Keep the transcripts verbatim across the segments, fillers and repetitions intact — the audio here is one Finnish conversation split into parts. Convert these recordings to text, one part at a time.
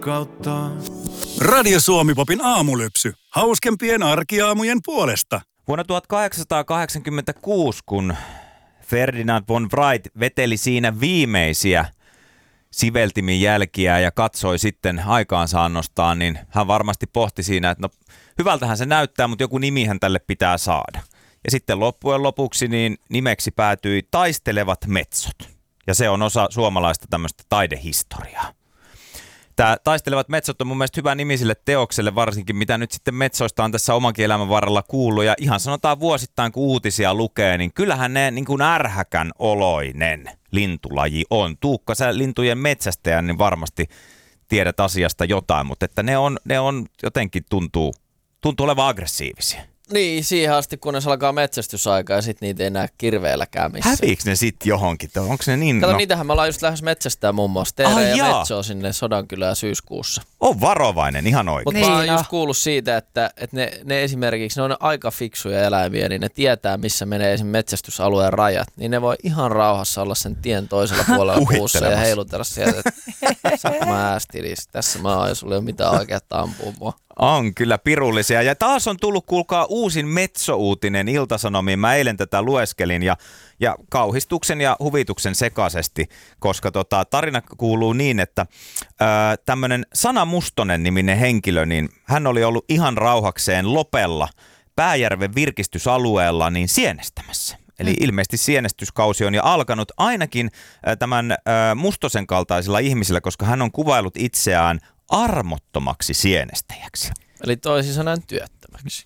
rakkautta. Radio Suomi-popin aamulypsy. Hauskempien arkiaamujen puolesta. Vuonna tuhatkahdeksansataakahdeksankymmentäkuusi, kun Ferdinand von Wright veteli siinä viimeisiä siveltimin jälkiä ja katsoi sitten aikaansaannostaan, niin hän varmasti pohti siinä, että no hyvältähän se näyttää, mutta joku nimihän tälle pitää saada. Ja sitten loppujen lopuksi niin nimeksi päätyi Taistelevat metsot. Ja se on osa suomalaista tämmöistä taidehistoriaa. Tämä Taistelevat metsot on mun mielestä hyvä nimi sille teokselle, varsinkin mitä nyt sitten metsoista on tässä omankin elämän varrella kuullut. Ja ihan sanotaan vuosittain, kun uutisia lukee, niin kyllähän ne niin kuin ärhäkän oloinen lintulaji on. Tuukka, sä lintujen metsästäjä, niin varmasti tiedät asiasta jotain, mutta että ne on, ne on jotenkin tuntuu, tuntuu olevan aggressiivisia. Niin, siihen asti kunnes alkaa metsästysaika ja sitten niitä ei näe kirveelläkään missään. Häviikö ne sitten johonkin? Onko ne niin? Kato, no... niitähän me ollaan just lähes metsästää muun muassa. Teere ah, ja jaa. Metsoa sinne Sodankylään syyskuussa. On varovainen, ihan oikein. Mutta Niin, mä oon no. just kuullut siitä, että, että ne, ne esimerkiksi, ne on aika fiksuja eläimiä, niin ne tietää, missä menee esimerkiksi metsästysalueen rajat. Niin ne voi ihan rauhassa olla sen tien toisella puolella puussa ja heilutella sieltä, että saanko mä äästilis. Tässä mä oon, jos sulla ei ole mitään oikeutta ampua mua. On kyllä pirullisia. Ja taas on tullut, kuulkaa, uusin Metso-uutinen Ilta-Sanomiin. Mä eilen tätä lueskelin ja, ja kauhistuksen ja huvituksen sekaisesti, koska tota, tarina kuuluu niin, että tämmöinen Sanna Mustonen niminen henkilö, niin hän oli ollut ihan rauhakseen Lopella Pääjärven virkistysalueella niin sienestämässä. Eli ilmeisesti sienestyskausi on jo alkanut ainakin tämän Mustosen kaltaisilla ihmisillä, koska hän on kuvaillut itseään armottomaksi sienestäjäksi. Eli toisin sanoen työttömäksi.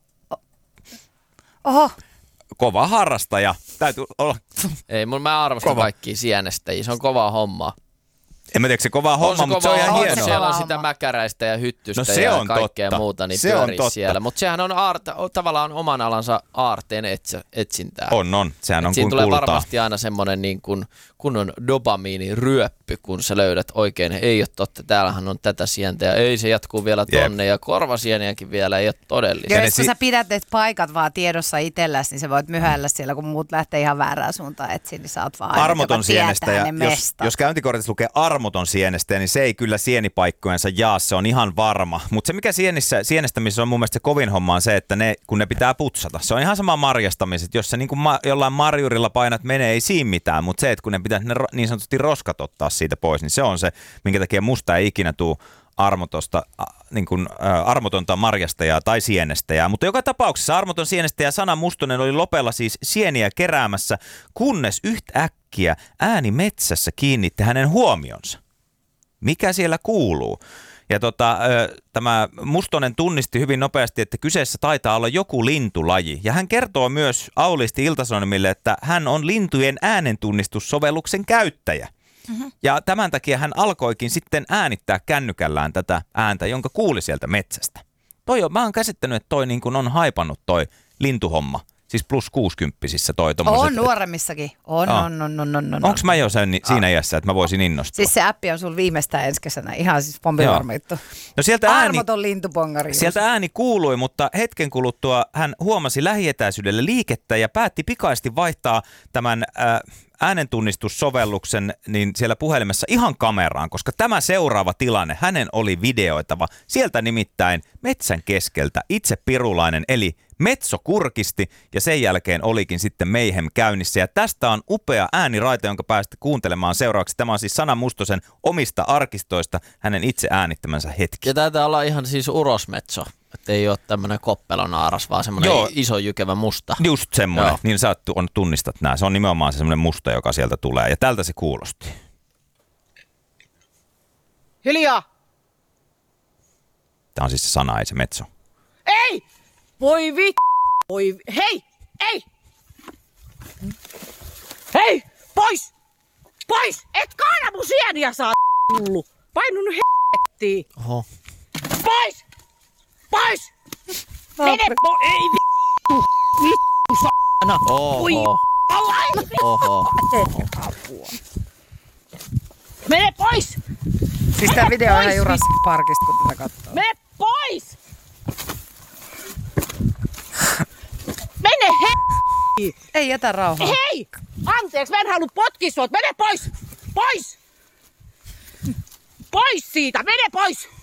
Oho. Kova harrastaja. Täytyy olla. Ei, mun mä arvostan Kova. kaikkia sienestäjiä. Se on kovaa hommaa. En mä tiedä, se kovaa homma, se mutta se on ihan homma. hienoa. Siellä on Kova sitä homma. mäkäräistä ja hyttystä No se ja on kaikkea totta. muuta, niin Se on pyörii totta. siellä. Mutta sehän on aarta, tavallaan oman alansa aarteen etsä, etsintää. On, on. Sehän on Et siinä kuin tulee kultaa. varmasti aina semmoinen niin kuin kunnon dopamiiniryöppy, kun sä löydät oikein. Ei ole totta, täällähän on tätä sientä ja ei se jatkuu vielä tonne ja korvasieniäkin vielä ei ole todellista. Joo, ne jos kun si- sä pidät ne paikat vaan tiedossa itselläsi, niin sä voit myhäillä siellä, kun muut lähtee ihan väärään suuntaan etsiin, niin sä oot vaan Armoton sienestäjä. ja Jos, jos käyntikortissa lukee armoton sienestäjä, niin se ei kyllä sienipaikkojensa jaa, se on ihan varma. Mutta se mikä sienissä, sienestämisessä on mun mielestä se kovin homma on se, että ne, kun ne pitää putsata. Se on ihan sama marjastamiset. Jos sä niin kuin ma- jollain marjurilla painat menee, ei siinä mitään. Mutta se, että kun ne pitää ne ro- niin sanotusti roskat ottaa siitä pois, niin se on se, minkä takia musta ei ikinä tule armotosta, äh, niin kuin, äh, armotonta marjastajaa tai sienestäjää. Mutta joka tapauksessa armoton sienestäjä Sanna Mustonen oli Lopella siis sieniä keräämässä, kunnes yhtäkkiä ääni metsässä kiinnitti hänen huomionsa. Mikä siellä kuuluu? Ja tota, tämä Mustonen tunnisti hyvin nopeasti, että kyseessä taitaa olla joku lintulaji. Ja hän kertoo myös auliisti Ilta-Sanomille, että hän on lintujen äänentunnistussovelluksen käyttäjä. Mm-hmm. Ja tämän takia hän alkoikin sitten äänittää kännykällään tätä ääntä, jonka kuuli sieltä metsästä. Toi on, mä oon käsittänyt, että toi niin kuin on haipannut toi lintuhomma. Siis plus kuusikymppisissä toi tommoset. On nuoremmissakin. On, Aa. on, on, on, on, on. Onks mä jo sen, siinä iässä, että mä voisin innostua? Siis se appi on sulla viimeistään ensi kesänä. Ihan siis pompivarma juttu. No sieltä ääni, Armoton lintupongari. sieltä ääni kuului, mutta hetken kuluttua hän huomasi lähietäisyydelle liikettä ja päätti pikaisesti vaihtaa tämän äh, äänentunnistussovelluksen niin siellä puhelimessa ihan kameraan, koska tämä seuraava tilanne hänen oli videoitava. Sieltä nimittäin metsän keskeltä itse pirulainen eli Metso kurkisti ja sen jälkeen olikin sitten Mayhem käynnissä. Ja tästä on upea ääniraita, jonka päästä kuuntelemaan seuraavaksi. Tämä on siis Sanna Mustosen omista arkistoista hänen itse äänittämänsä hetki. Ja taitaa olla ihan siis urosmetso, että ei ole tämmöinen koppelonaaras, vaan semmoinen Joo. iso jykevä musta. Just semmoinen, Joo. niin sä on, tunnistat nämä. Se on nimenomaan se semmoinen musta, joka sieltä tulee. Ja tältä se kuulosti. Hiljaa! Tämä on siis se Sana, ei se Metso. Ei! Voi vi... Voi... Hei! Ei! Hei! Pois! Pois! Et kaada mun sieniä, saa hullu! Painu nyt helvettiin! Oho. Pois! Pois! Mene po... Ei vittu! Vittu saana! Voi Oho. Alai! Oho. Mene pois! Siis tää video on ihan Jurassic Parkista, kun tätä katsoo. Mene pois! Mene he... Ei jätä rauhaa. Hei! Anteeksi, mä en halua potkia sua. Mene pois! Pois! Pois siitä, mene pois!